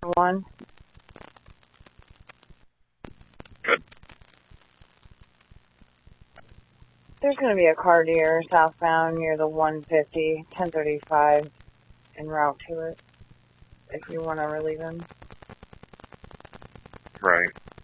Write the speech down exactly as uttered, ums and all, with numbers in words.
one. Good. There's going to be a car deer southbound near the one fifty, ten thirty-five, en route to it, if you want to relieve him. Right.